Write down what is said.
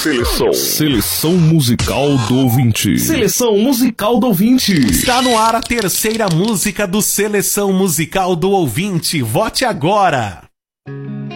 Seleção musical do ouvinte. Seleção musical do ouvinte. Está no ar a terceira música do Seleção Musical do Ouvinte. Vote agora!